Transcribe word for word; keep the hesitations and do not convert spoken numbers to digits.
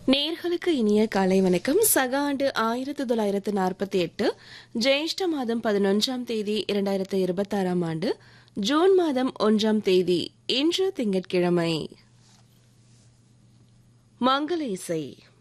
நேர்களுக்கு இனிய காலை வணக்கம். சக ஆண்டு ஆயிரத்து தொள்ளாயிரத்து நாற்பத்தி எட்டு ஜேஷ்ட மாதம் பதினொன்றாம் தேதி இரண்டாயிரத்து இருபத்தாறாம் ஆண்டு ஜூன் மாதம் ஒன்றாம் தேதி இன்று திங்கட்கிழமை. மங்கள இசை